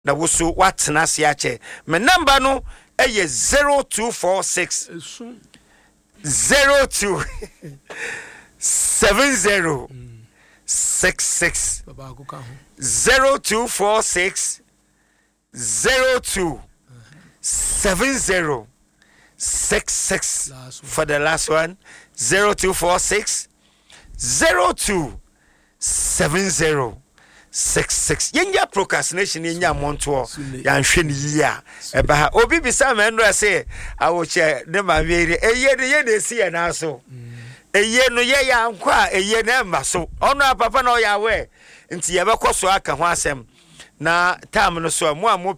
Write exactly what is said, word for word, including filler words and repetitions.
na woso watena se ache me number no eye zero two four six zero two seven zero six six zero two four six zero two seven zero six six for the last one zero two four six zero two seven zero six six yenya procrastination yenya monto ya nhwe ni yia eba ha obi bisa me ndo ase awoche ne ma wiere eye ne ye na esi ya na so eye no ye ya nkwa eye na ma so ono papa na o ya we nti ye bekoso aka ho asem na time no so mo